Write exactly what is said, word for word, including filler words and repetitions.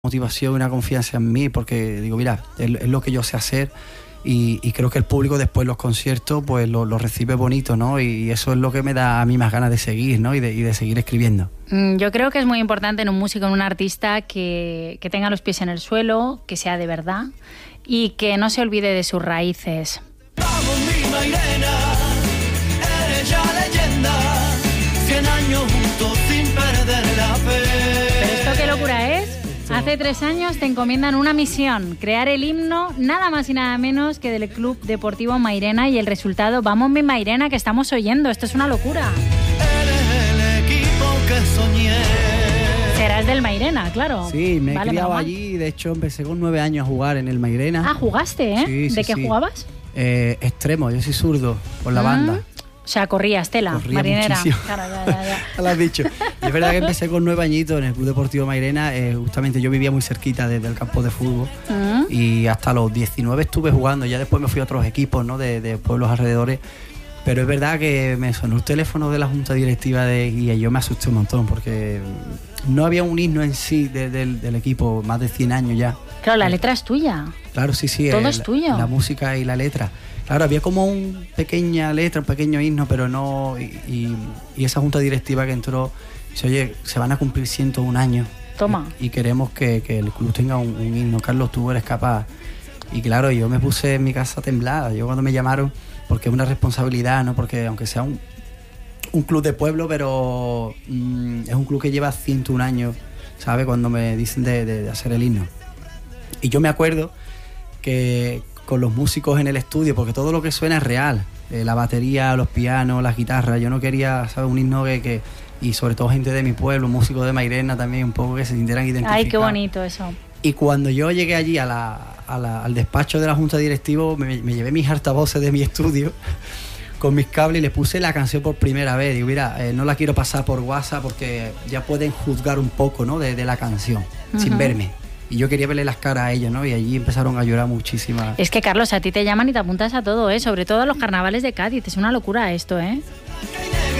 motivación y una confianza en mí, porque digo, mira, es, es lo que yo sé hacer y, y creo que el público después los conciertos pues lo, lo recibe bonito, ¿no? Y eso es lo que me da a mí más ganas de seguir, ¿no? Y de, y de seguir escribiendo. Yo creo que es muy importante en un músico, en un artista, que, que tenga los pies en el suelo, que sea de verdad y que no se olvide de sus raíces. Vamos, mi Mairena, eres ya leyenda, cien años juntos sin perder la fe. ¿Pero esto qué locura es? Hace tres años te encomiendan una misión, crear el himno nada más y nada menos que del Club Deportivo Mairena, y el resultado, vamos mi Mairena, que estamos oyendo, esto es una locura. Eres el equipo que soñé. Serás del Mairena, claro. Sí, me he vale, criado broma. allí, de hecho empecé con nueve años a jugar en el Mairena. Ah, jugaste, ¿eh? Sí, sí, ¿De qué sí. jugabas? Eh, extremo, yo soy zurdo por la Ah, banda. O sea, corrías, tela, Corría marinera. muchísimo. Claro, ya, ya, ya. Ya lo has dicho. Y es verdad que empecé con nueve añitos en el Club Deportivo Mairena. Eh, justamente yo vivía muy cerquita desde el campo de fútbol. Mm. Y hasta los diecinueve estuve jugando. Ya después me fui a otros equipos, ¿no? de, de pueblos alrededores. Pero es verdad que me sonó el teléfono de la junta directiva de, y yo me asusté un montón porque no había un himno en sí de, del, del equipo, más de cien años ya. Claro, la letra es tuya. Claro, sí, sí. Todo el- es tuyo. La música y la letra. Claro, había como una pequeña letra, un pequeño himno, pero no... Y, y, y esa junta directiva que entró, dice, oye, se van a cumplir ciento un años. Toma. Y, y queremos que, que el club tenga un, un himno. Carlos, tú eres capaz. Y claro, yo me puse en mi casa temblada. Yo cuando me llamaron, porque es una responsabilidad, ¿no? Porque aunque sea un, un club de pueblo, pero mm, es un club que lleva ciento un años, ¿sabes? Cuando me dicen de, de, de hacer el himno. Y yo me acuerdo que con los músicos en el estudio, porque todo lo que suena es real, eh, la batería, los pianos, las guitarras, yo no quería, ¿sabes? Un himno que, que... Y sobre todo gente de mi pueblo, músicos de Mairena también, un poco que se sintieran identificados. Ay, qué bonito eso. Y cuando yo llegué allí a la, a la, al despacho de la junta directiva, me, me llevé mis altavoces de mi estudio con mis cables y les puse la canción por primera vez. Digo, mira, eh, no la quiero pasar por WhatsApp porque ya pueden juzgar un poco, ¿no? de, de la canción, uh-huh. sin verme. Y yo quería verle las caras a ellos, ¿no? Y allí empezaron a llorar muchísimas. Es que, Carlos, a ti te llaman y te apuntas a todo, ¿eh? Sobre todo a los carnavales de Cádiz. Es una locura esto, ¿eh?